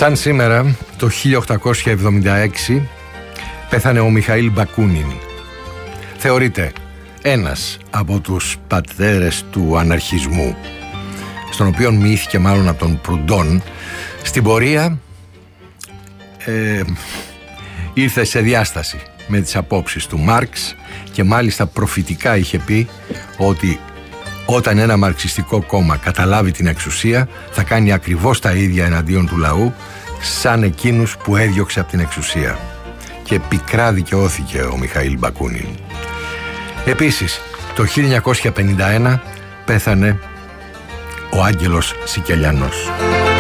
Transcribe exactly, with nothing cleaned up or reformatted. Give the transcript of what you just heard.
Σαν σήμερα, το χίλια οκτακόσια εβδομήντα έξι, πέθανε ο Μιχαήλ Μπακούνιν. Θεωρείται ένας από τους πατέρες του αναρχισμού, στον οποίο μοιήθηκε μάλλον από τον Προυντόν. Στην πορεία ε, ήρθε σε διάσταση με τις απόψεις του Μάρξ και μάλιστα προφητικά είχε πει ότι όταν ένα μαρξιστικό κόμμα καταλάβει την εξουσία θα κάνει ακριβώς τα ίδια εναντίον του λαού σαν εκείνους που έδιωξε από την εξουσία. Και πικρά δικαιώθηκε ο Μιχαήλ Μπακούνιν. Επίσης, το χίλια εννιακόσια πενήντα ένα πέθανε ο Άγγελος Σικελιανός.